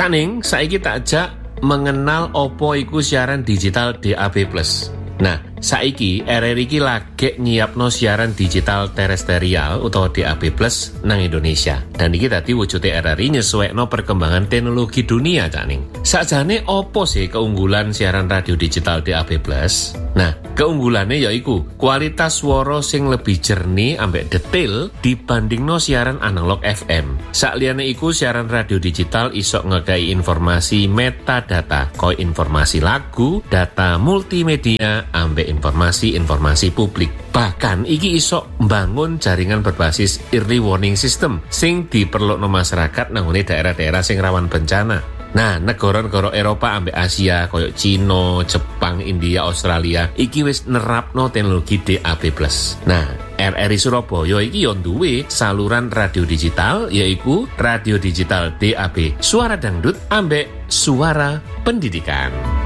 Caning, saiki tak jak mengenal opo iku siaran digital DAB+. Nah, saiki RRI iki lagi nyiapno siaran digital terestrial utawa DAB+ nang Indonesia. Dan iki dadi wujude RRI nyesuaikno perkembangan teknologi dunia, Caning. Sakjane opo sih keunggulan siaran radio digital DAB+? Nah, keunggulannya yaiku kualitas swara sing lebih jernih ambek detail dibandingno siaran analog FM. Sakliyane iku siaran radio digital iso ngekai informasi metadata, koyo informasi lagu, data multimedia, ambek informasi publik. Bahkan iki iso mbangun jaringan berbasis early warning system sing diperlukno masyarakat nang daerah-daerah sing rawan bencana. Nah, negara-negara Eropa ambek Asia koyo Cina, Jepang, India, Australia iki wis nerapno teknologi DAB+. Nah, RRI Surabaya iki yo duwe saluran radio digital yaiku radio digital DAB, suara dangdut ambek suara pendidikan.